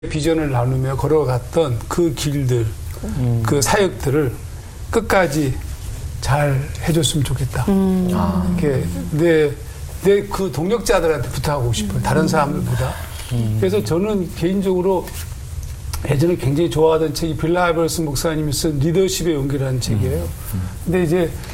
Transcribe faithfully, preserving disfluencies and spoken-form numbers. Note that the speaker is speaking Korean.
비전을 나누며 걸어갔던 그 길들, 음. 그 사역들을 끝까지 잘 해줬으면 좋겠다. 음. 아. 이렇게 내, 내 그 동력자들한테 부탁하고 싶어요. 다른 사람들보다. 음. 그래서 저는 개인적으로 예전에 굉장히 좋아하던 책이 빌라 하이버스 목사님이 쓴 리더십의 용기라는 책이에요. 음. 음. 근데 이제